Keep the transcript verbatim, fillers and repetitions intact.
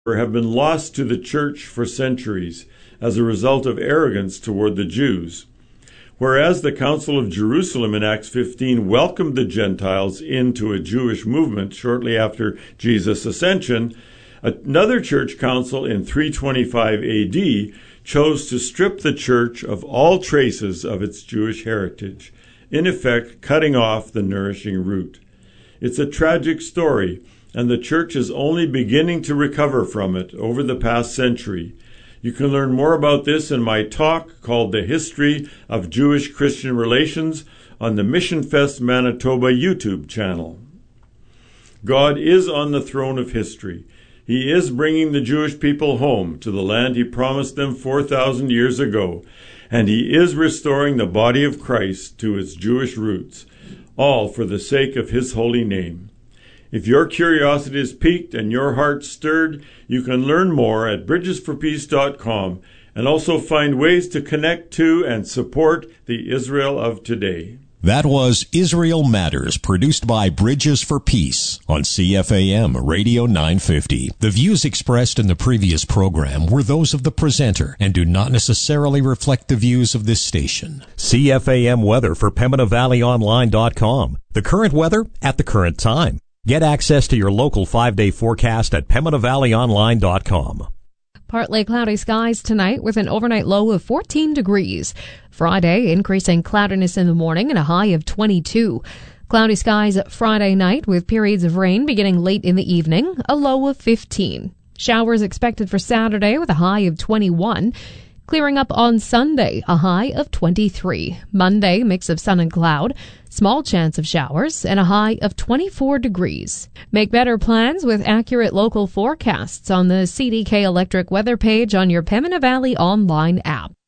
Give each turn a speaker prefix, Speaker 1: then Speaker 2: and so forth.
Speaker 1: have been lost to the church for centuries as a result of arrogance toward the Jews. Whereas the Council of Jerusalem in Acts fifteen welcomed the Gentiles into a Jewish movement shortly after Jesus' ascension, another church council in three twenty-five A D chose to strip the church of all traces of its Jewish heritage, in effect cutting off the nourishing root. It's a tragic story, and the church is only beginning to recover from it over the past century. You can learn more about this in my talk called The History of Jewish-Christian Relations on the Mission Fest Manitoba YouTube channel. God is on the throne of history. He is bringing the Jewish people home to the land he promised them four thousand years ago, and he is restoring the body of Christ to its Jewish roots, all for the sake of his holy name. If your curiosity is piqued and your heart stirred, you can learn more at bridges for peace dot com and also find ways to connect to and support the Israel of today.
Speaker 2: That was Israel Matters, produced by Bridges for Peace on C F A M Radio nine fifty. The views expressed in the previous program were those of the presenter and do not necessarily reflect the views of this station. C F A M weather for Pembina Valley Online dot com. The current weather at the current time. Get access to your local five-day forecast at Pembina Valley Online dot com.
Speaker 3: Partly cloudy skies tonight with an overnight low of fourteen degrees. Friday, increasing cloudiness in the morning and a high of twenty-two. Cloudy skies Friday night with periods of rain beginning late in the evening, a low of fifteen. Showers expected for Saturday with a high of twenty-one. Clearing up on Sunday, a high of twenty-three. Monday, mix of sun and cloud. Small chance of showers and a high of twenty-four degrees. Make better plans with accurate local forecasts on the C D K Electric weather page on your Pembina Valley Online app.